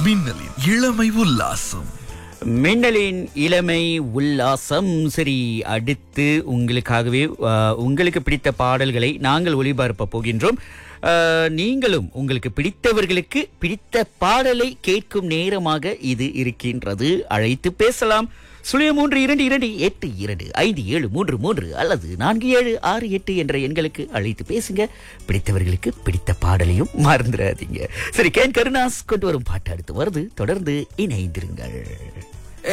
மின்னலின் இளமை உல்லாசம். மின்னலின் இளமை உல்லாசம். சரி, அடுத்து உங்களுக்காகவே உங்களுக்கு பிடித்த பாடல்களை நாங்கள் ஒளிபரப்ப போகின்றோம். நீங்களும் உங்களுக்கு பிடித்தவர்களுக்கு பிடித்த பாடலை கேட்கும் நேரமாக இது இருக்கின்றது. அழைத்து பேசலாம். 0322282573 அல்லது 4768 என்ற எண்களுக்கு அழைத்து பேசுங்க. பிடித்தவர்களுக்கு பிடித்த பாடலையும் மறந்துடாதீங்க. சரி, கேன் கருணாஸ் கொண்டு வரும் பாட்டு அடுத்து வருது. தொடர்ந்து இணைந்திருங்கள்.